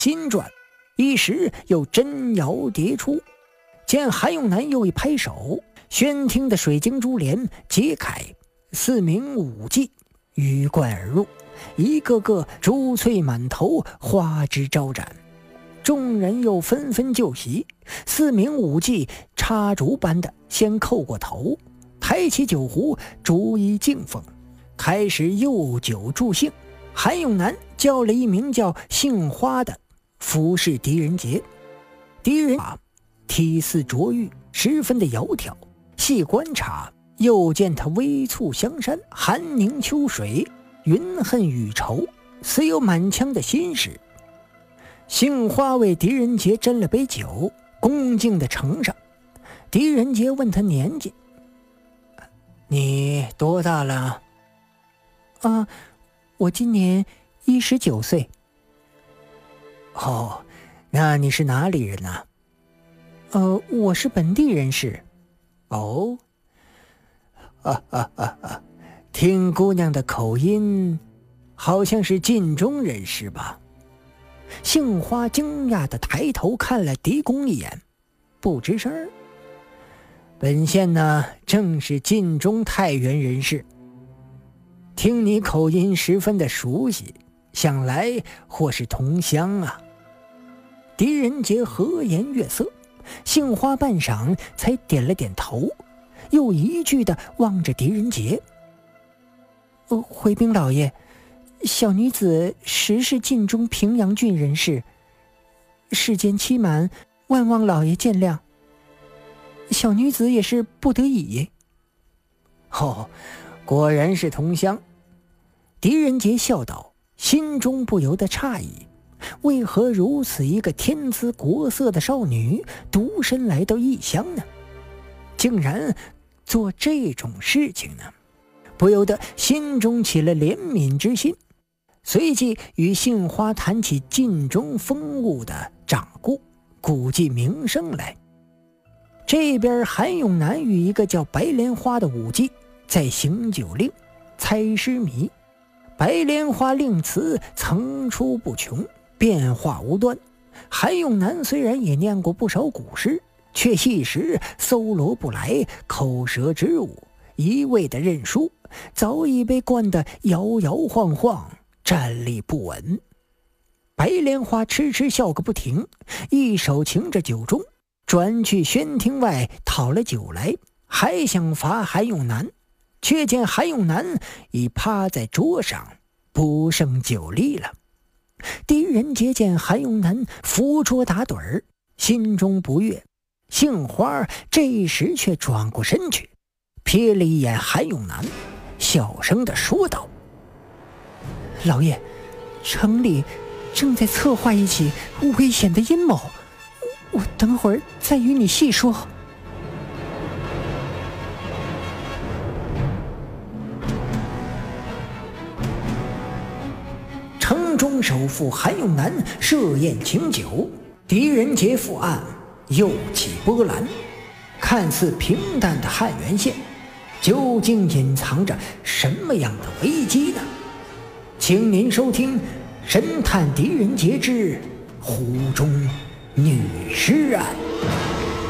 金转，一时又真摇迭出。见韩永南又一拍手，宣厅的水晶珠帘揭开，4名武技鱼贯而入，一个个珠翠满头，花枝招展。众人又纷纷就席，4名武技插竹般的先叩过头，抬起酒壶逐一敬奉，开始诱酒助兴。韩永南叫了一名叫杏花的服侍狄仁杰，狄仁体似琢玉，十分的窈窕，细观察又见他微蹙香山，寒凝秋水，云恨雨愁，似有满腔的心事。杏花为狄仁杰斟了杯酒，恭敬地呈上。狄仁杰问他年纪：“你多大了？”“ 我今年19岁。”“ 哦，那你是哪里人呢？”“ 我是本地人士。”“ 哦，听姑娘的口音，好像是晋中人士吧？”杏花惊讶地抬头看了狄公一眼，不吱声。本县呢，正是晋中太原人士。听你口音十分的熟悉，想来或是同乡啊。狄仁杰和颜悦色，杏花半晌才点了点头，又一句地望着狄仁杰：“ 回禀老爷，小女子实是晋中平阳郡人士，世间欺瞒，万望老爷见谅。小女子也是不得已。”“ 哦，果然是同乡。”狄仁杰笑道，心中不由得诧异，为何如此一个天姿国色的少女独身来到异乡呢？竟然做这种事情呢？不由得心中起了怜悯之心，随即与杏花谈起晋中风物的掌故，估计名声来。这边韩永南与一个叫白莲花的武技在行酒令、猜诗谜。白莲花令词层出不穷，变化无端。韩永南虽然也念过不少古诗，却一时搜罗不来，口舌之误，一味的认输，早已被灌得摇摇晃晃，站立不稳。白莲花痴痴笑个不停，一手擎着酒盅，转去宣厅外讨了酒来，还想罚韩永南，却见韩永南已趴在桌上，不胜酒力了。狄仁杰见韩永南扶桌打盹儿，心中不悦，杏花这时却转过身去，瞥了一眼韩永南，小声地说道：“ 老爷，城里正在策划一起危险的阴谋，我等会儿再与你细说。” 城中首富韩永南设宴请酒，狄仁杰赴案，又起波澜。看似平淡的汉源县，究竟隐藏着什么样的危机呢？请您收听《神探狄仁杰之湖中女尸案》。